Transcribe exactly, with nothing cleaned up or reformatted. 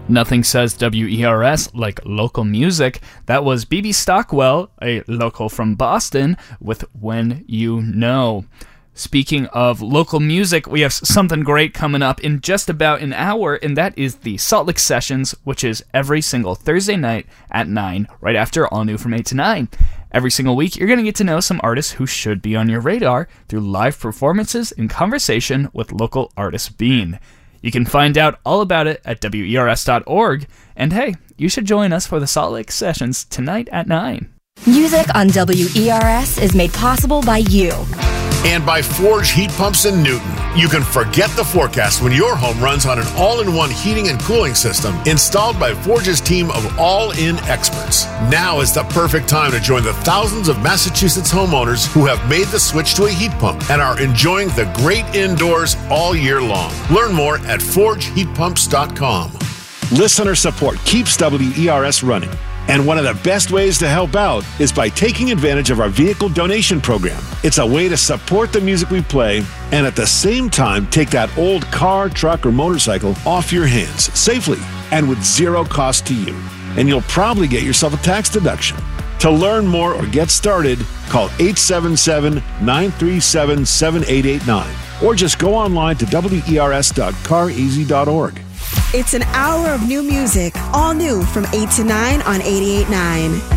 Nothing says W E R S like local music. That was B B Stockwell, a local from Boston, with When You Know. Speaking of local music, we have something great coming up in just about an hour, and that is the Salt Lick Sessions, which is every single Thursday night at nine, right after All New from eight to nine. Every single week, you're going to get to know some artists who should be on your radar through live performances and conversation with local artist Bean. You can find out all about it at W E R S dot org, and hey, you should join us for the Salt Lick Sessions tonight at nine. Music on W E R S is made possible by you. And by Forge Heat Pumps in Newton. You can forget the forecast when your home runs on an all-in-one heating and cooling system installed by Forge's team of all-in experts. Now is the perfect time to join the thousands of Massachusetts homeowners who have made the switch to a heat pump and are enjoying the great indoors all year long. Learn more at forge heat pumps dot com. Listener support keeps W E R S running. And one of the best ways to help out is by taking advantage of our vehicle donation program. It's a way to support the music we play and at the same time take that old car, truck, or motorcycle off your hands safely and with zero cost to you. And you'll probably get yourself a tax deduction. To learn more or get started, call eight seven seven, nine three seven, seven eight eight nine or just go online to W E R S dot car easy dot org. It's an hour of new music, all new from eight to nine on eighty-eight point nine.